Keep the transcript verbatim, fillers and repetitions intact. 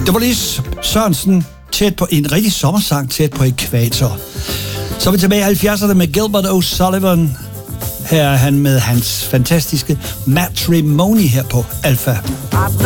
Det var lige Sørensen tæt på en rigtig sommersang tæt på ekvator. Så er vi tilbage i halvfjerdserne med Gilbert O'Sullivan. Her er han med hans fantastiske Matrimony her på Alpha.